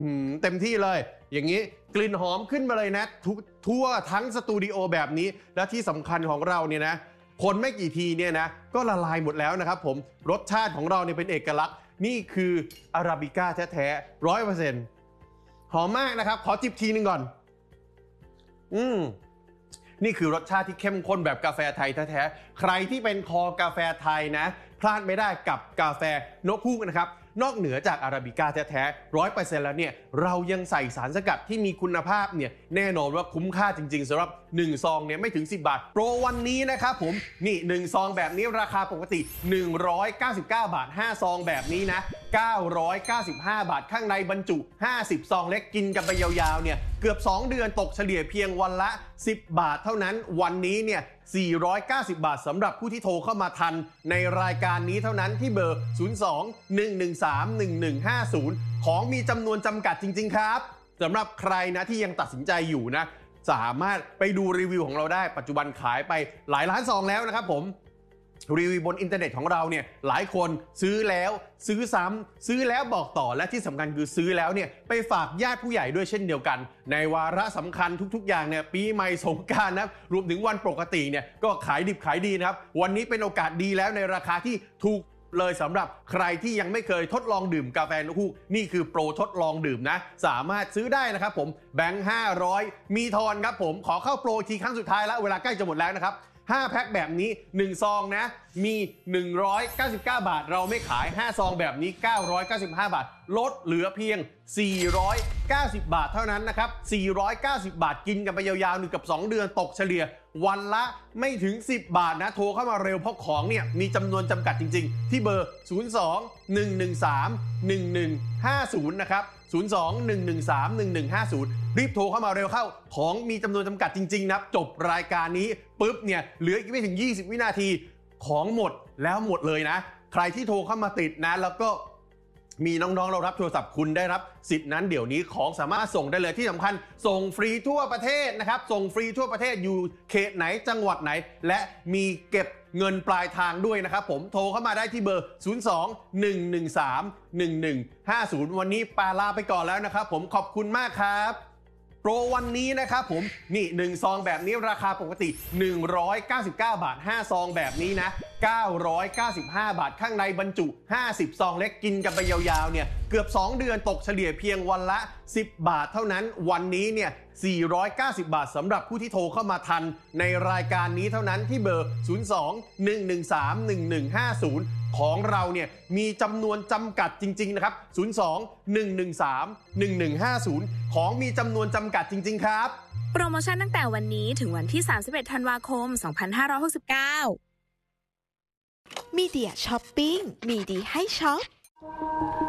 เต็มที่เลยอย่างนี้กลิ่นหอมขึ้นมาเลยนะทั่วทั้งสตูดิโอแบบนี้และที่สำคัญของเราเนี่ยนะคนไม่กี่ทีเนี่ยนะก็ละลายหมดแล้วนะครับผมรสชาติของเราเนี่ยเป็นเอกลักษณ์นี่คืออาราบิก้าแท้ๆ 100%หอมมากนะครับขอจิบทีนึงก่อนนี่คือรสชาติที่เข้มข้นแบบกาแฟไทยแท้ๆใครที่เป็นคอกาแฟไทยนะพลาดไม่ได้กับกาแฟนกฮูกนะครับนอกเหนือจากอาราบิก้าแท้ๆ 100% แล้วเนี่ยเรายังใส่สารสกัดที่มีคุณภาพเนี่ยแน่นอนว่าคุ้มค่าจริงๆสำหรับ1ซองเนี่ยไม่ถึง10 บาทโปรวันนี้นะครับผมนี่1ซองแบบนี้ราคาปกติ199 บาท5ซองแบบนี้นะ995 บาทข้างในบรรจุ50ซองเล็กกินกันไปยาวๆเนี่ยเกือบ2เดือนตกเฉลี่ยเพียงวันละ10 บาทเท่านั้นวันนี้เนี่ย490 บาทสำหรับผู้ที่โทรเข้ามาทันในรายการนี้เท่านั้นที่เบอร์ 02-113-1150 ของมีจำนวนจำกัดจริงๆครับสำหรับใครนะที่ยังตัดสินใจอยู่นะสามารถไปดูรีวิวของเราได้ปัจจุบันขายไปหลายล้านซองแล้วนะครับผมรีวิวบนอินเทอร์เน็ตของเราเนี่ยหลายคนซื้อแล้วซื้อซ้ำซื้อแล้วบอกต่อและที่สำคัญคือซื้อแล้วเนี่ยไปฝากญาติผู้ใหญ่ด้วยเช่นเดียวกันในวาระสำคัญทุกๆอย่างเนี่ยปีใหม่สงกรานต์นะรวมถึงวันปกติเนี่ยก็ขายดิบขายดีนะครับวันนี้เป็นโอกาสดีแล้วในราคาที่ถูกเลยสำหรับใครที่ยังไม่เคยทดลองดื่มกาแฟนกฮูกนี่คือโปรทดลองดื่มนะสามารถซื้อได้นะครับผมแบงค์500มีทอนครับผมขอเข้าโปรทีครั้งสุดท้ายแล้วเวลาใกล้จะหมดแล้วนะครับ5แพ็คแบบนี้1ซองนะมี199 บาทเราไม่ขาย5ซองแบบนี้995 บาทลดเหลือเพียง490 บาทเท่านั้นนะครับ490 บาทกินกันไปยาวๆ1กับ2เดือนตกเฉลี่ยวันละไม่ถึง10 บาทนะโทรเข้ามาเร็วเพราะของเนี่ยมีจำนวนจำกัดจริงๆที่เบอร์ 02-113-1150 นะครับ02-113-1150 รีบโทรเข้ามาเร็วเข้าของมีจำนวนจำกัดจริงๆนะครับจบรายการนี้ปุ๊บเนี่ยเหลืออีกไม่ถึง20 วินาทีของหมดแล้วหมดเลยนะใครที่โทรเข้ามาติดนะแล้วก็มีน้องๆเรารับโทรศัพท์คุณได้รับสิทธิ์นั้นเดี๋ยวนี้ของสามารถส่งได้เลยที่สำคัญส่งฟรีทั่วประเทศนะครับส่งฟรีทั่วประเทศอยู่เขตไหนจังหวัดไหนและมีเก็บเงินปลายทางด้วยนะครับผมโทรเข้ามาได้ที่เบอร์ 02-113-1150 วันนี้ปาลาไปก่อนแล้วนะครับผมขอบคุณมากครับโปรวันนี้นะครับผมนี่1ซองแบบนี้ราคาปกติ199 บาท5ซองแบบนี้นะ995 บาทข้างในบรรจุ50ซองเล็กกินกันไปยาวๆเนี่ยเกือบ2เดือนตกเฉลี่ยเพียงวันละ10 บาทเท่านั้นวันนี้เนี่ย490 บาทสำหรับผู้ที่โทรเข้ามาทันในรายการนี้เท่านั้นที่เบอร์ 02-113-1150 ของเราเนี่ยมีจำนวนจำกัดจริงๆนะครับ 02-113-1150 ของมีจำนวนจำกัดจริงๆครับโปรโมชั่นตั้งแต่วันนี้ถึงวันที่31ธันวาคม2569 มีเดียช้อปปิ้งมีดีให้ช็อป